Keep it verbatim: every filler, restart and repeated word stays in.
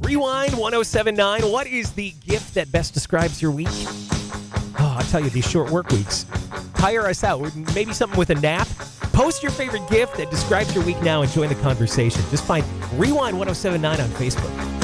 Rewind one oh seven nine. What is the gift that best describes your week? Oh, I'll tell you, these short work weeks. Tire us out. Maybe something with a nap. Post your favorite gift that describes your week now and join the conversation. Just find Rewind one oh seven nine on Facebook.